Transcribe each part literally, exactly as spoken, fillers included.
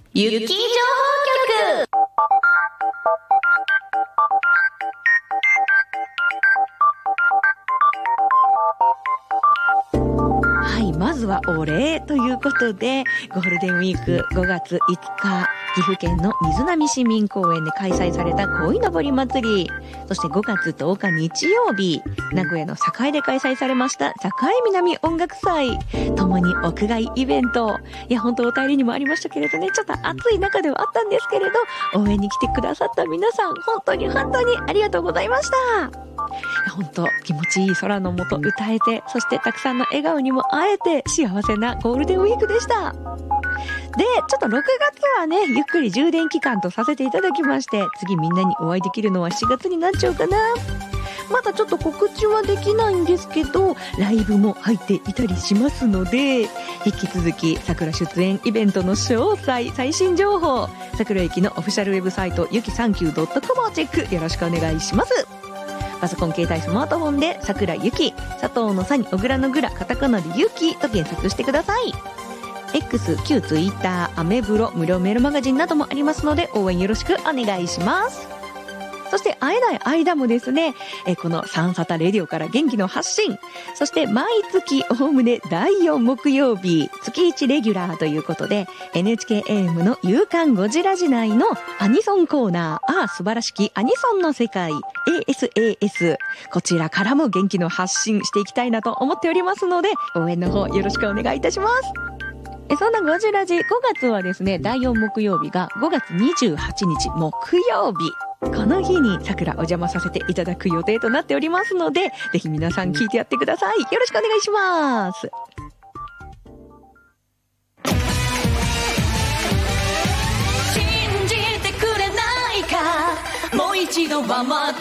雪情報局。はい、まずはお礼ということで、ゴールデンウィークごがついつか、岐阜県の水波市民公園で開催された鯉のぼり祭り、そしてごがつとおか日曜日、名古屋の栄で開催されました栄南音楽祭、ともに屋外イベント。いや、本当お便りにもありましたけれどね、ちょっと暑い中ではあったんですけれど、応援に来てくださった皆さん、本当に本当にありがとうございました。本当気持ちいい空の下歌えて、そしてたくさんの笑顔にも会えて幸せなゴールデンウィークでした。で、ちょっとろくがつはね、ゆっくり充電期間とさせていただきまして、次みんなにお会いできるのはしちがつになっちゃうかな。まだちょっと告知はできないんですけど、ライブも入っていたりしますので、引き続き桜出演イベントの詳細、最新情報、桜ゆきのオフィシャルウェブサイトゆきさんきゅうドットコムをチェックよろしくお願いします。パソコン、携帯、スマートフォンで桜ゆき、佐藤の佐に小倉のグラ、カタカナでゆきと検索してください。X、旧 Twitter、アメブロ、無料メールマガジンなどもありますので、応援よろしくお願いします。そして会えない間もですね、えこのサンサタレディオから元気の発信、そして毎月おおむねだいよん木曜日、月いちレギュラーということで、エヌエイチケーエーエム の夕刊ゴジラ時内のアニソンコーナー、ああ素晴らしきアニソンの世界 エーエスエーエス、 こちらからも元気の発信していきたいなと思っておりますので、応援の方よろしくお願いいたします。えそんなゴジラジごがつはですね、だいよん木曜日がごがつにじゅうはちにち木曜日、この日に桜お邪魔させていただく予定となっておりますので、ぜひ皆さん聞いてやってください。よろしくお願いします。信じてくれないか、もう一度 One more time。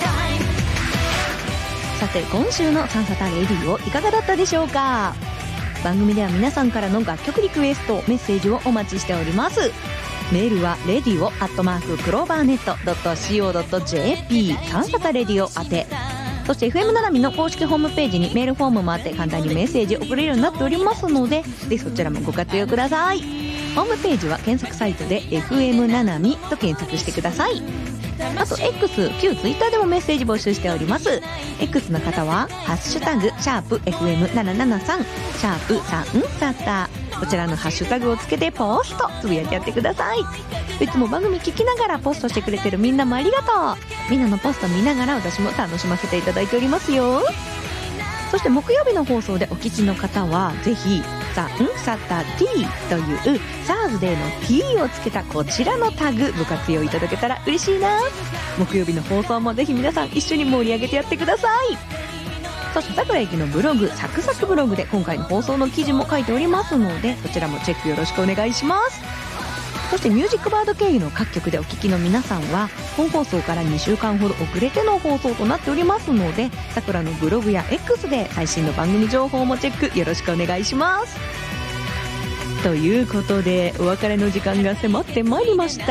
さて今週のサンサタレディオいかがだったでしょうか。番組では皆さんからの楽曲リクエスト、メッセージをお待ちしております。メールは レディオ アットマーク クローバーネット ドット シーオー ドット ジェーピー サンサタレディオ宛て、そして エフエム ななみの公式ホームページにメールフォームもあって、簡単にメッセージ送れるようになっておりますので、ぜひそちらもご活用ください。ホームページは検索サイトで エフエム ななみと検索してください。あと X、旧 Twitter でもメッセージ募集しております。 X の方はハッシュタグシャープ エフエムななななさん シャープサンサタ、こちらのハッシュタグをつけてポストつぶやいてやってください。いつも番組聞きながらポストしてくれてるみんなもありがとう。みんなのポスト見ながら私も楽しませていただいておりますよ。そして木曜日の放送でお聞きの方はぜひサンサタ T というサーズデーの T をつけたこちらのタグご活用いただけたら嬉しいな。木曜日の放送もぜひ皆さん一緒に盛り上げてやってください。そして桜井駅のブログサクサクブログで今回の放送の記事も書いておりますので、そちらもチェックよろしくお願いします。そしてミュージックバード経由の各局でお聞きの皆さんは本放送からにしゅうかんほど遅れての放送となっておりますので、桜のブログや X で最新の番組情報もチェックよろしくお願いします。ということでお別れの時間が迫ってまいりました。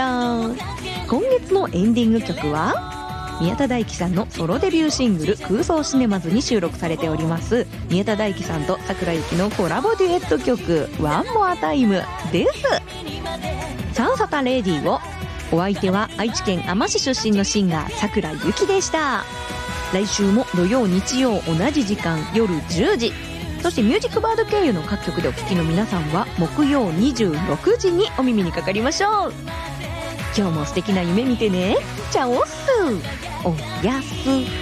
今月のエンディング曲は宮田大輝さんのソロデビューシングル空想シネマズに収録されております宮田大輝さんと桜井由紀のコラボデュエット曲ワンモアタイムです。サンサタレディオ、お相手は愛知県あま市出身のシンガー桜井由紀でした。来週も土曜日曜同じ時間夜じゅうじ、そしてミュージックバード経由の各局でお聴きの皆さんは木曜にじゅうろくじにお耳にかかりましょう。今日も素敵な夢見てね。チャオッス、おやす。